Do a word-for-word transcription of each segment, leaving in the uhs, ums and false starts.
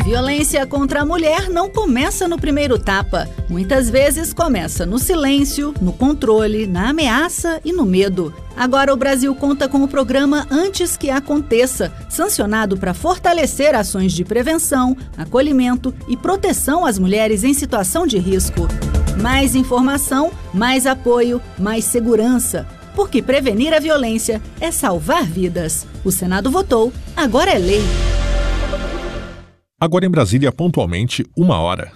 Violência contra a mulher não começa no primeiro tapa. Muitas vezes começa no silêncio, no controle, na ameaça e no medo. Agora o Brasil conta com o programa Antes que Aconteça, sancionado para fortalecer ações de prevenção, acolhimento e proteção às mulheres em situação de risco. Mais informação, mais apoio, mais segurança. Porque prevenir a violência é salvar vidas. O Senado votou, agora é lei. Agora em Brasília, pontualmente, uma hora.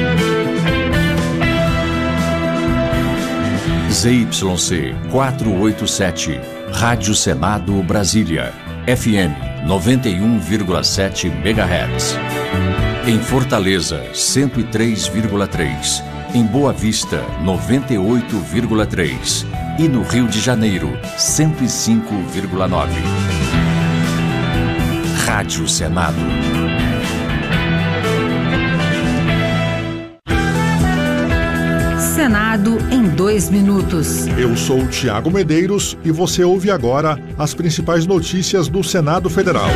Z Y C quatrocentos e oitenta e sete, Rádio Senado Brasília, F M noventa e um vírgula sete megahertz. Em Fortaleza, cento e três vírgula três. Em Boa Vista, noventa e oito vírgula três. E no Rio de Janeiro, cento e cinco vírgula nove. Rádio Senado. Senado em dois minutos. Eu sou o Tiago Medeiros e você ouve agora as principais notícias do Senado Federal.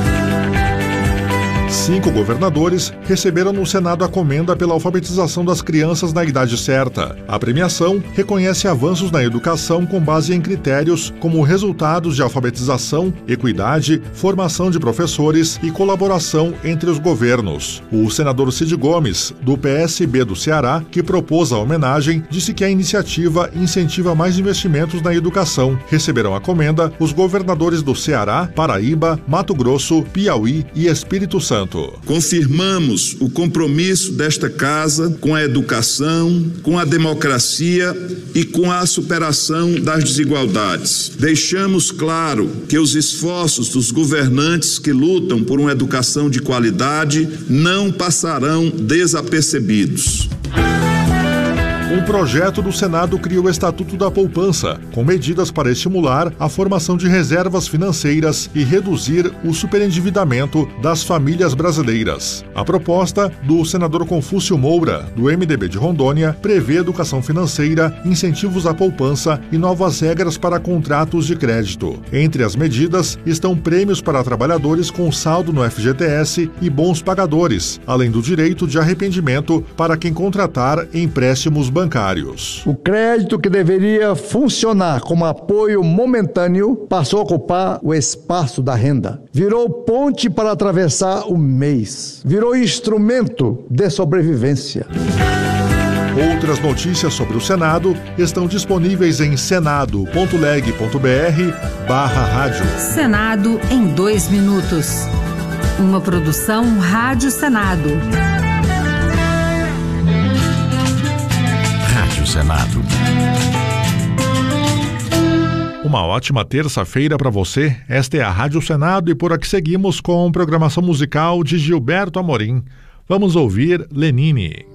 Cinco governadores receberam no Senado a comenda pela alfabetização das crianças na idade certa. A premiação reconhece avanços na educação com base em critérios como resultados de alfabetização, equidade, formação de professores e colaboração entre os governos. O senador Cid Gomes, do P S B do Ceará, que propôs a homenagem, disse que a iniciativa incentiva mais investimentos na educação. Receberão a comenda os governadores do Ceará, Paraíba, Mato Grosso, Piauí e Espírito Santo. Confirmamos o compromisso desta Casa com a educação, com a democracia e com a superação das desigualdades. Deixamos claro que os esforços dos governantes que lutam por uma educação de qualidade não passarão desapercebidos. Um projeto do Senado cria o Estatuto da Poupança, com medidas para estimular a formação de reservas financeiras e reduzir o superendividamento das famílias brasileiras. A proposta do senador Confúcio Moura, do M D B de Rondônia, prevê educação financeira, incentivos à poupança e novas regras para contratos de crédito. Entre as medidas estão prêmios para trabalhadores com saldo no F G T S e bons pagadores, além do direito de arrependimento para quem contratar empréstimos bancários. O crédito, que deveria funcionar como apoio momentâneo, passou a ocupar o espaço da renda. Virou ponte para atravessar o mês. Virou instrumento de sobrevivência. Outras notícias sobre o Senado estão disponíveis em senado ponto leg ponto br barra rádio. Senado em dois minutos. Uma produção Rádio Senado. Senado. Uma ótima terça-feira para você. Esta é a Rádio Senado e por aqui seguimos com programação musical de Gilberto Amorim. Vamos ouvir Lenine.